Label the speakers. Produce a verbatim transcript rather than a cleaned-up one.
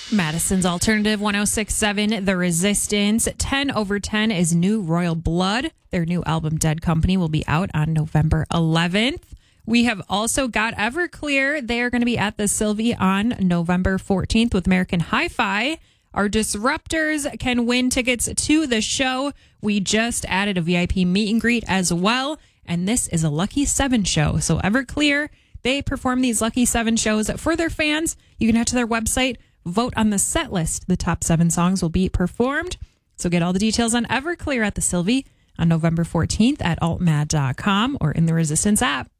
Speaker 1: Madison's Alternative one oh six point seven, The Resistance. ten over ten is New Royal Blood. Their new album, Dead Company, will be out on November eleventh. We have also got Everclear. They are going to be at the Sylvie on November fourteenth with American Hi-Fi. Our Disruptors can win tickets to the show. We just added a V I P meet and greet as well. And this is a Lucky Seven show. So Everclear, they perform these Lucky Seven shows for their fans. You can head to their website, vote on the set list. The top seven songs will be performed. So get all the details on Everclear at the Sylvie on November fourteenth at alt mad dot com or in the Resistance app.